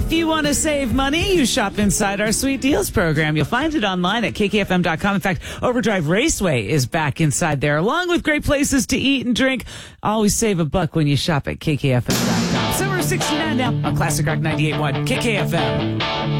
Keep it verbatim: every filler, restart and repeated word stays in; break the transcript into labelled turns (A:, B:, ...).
A: If you want to save money, you shop inside our Sweet Deals program. You'll find it online at K K F M dot com. In fact, Overdrive Raceway is back inside there, along with great places to eat and drink. Always save a buck when you shop at K K F M dot com. Summer sixty-nine now on Classic Rock ninety-eight point one K K F M.